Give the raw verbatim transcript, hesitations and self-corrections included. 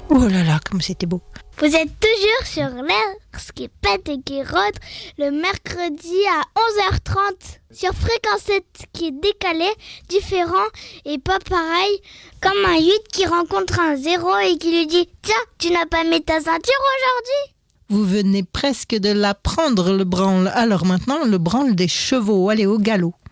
Oh là là, comme c'était beau. Vous êtes toujours sur l'air, ce qui est pète et qui rôde, le mercredi à onze heures trente sur Fréquence sept qui est décalé, différent et pas pareil, comme un huit qui rencontre un zéro et qui lui dit « Tiens, tu n'as pas mis ta ceinture aujourd'hui ?» Vous venez presque de l'apprendre, le branle. Alors maintenant, le branle des chevaux. Allez, au galop.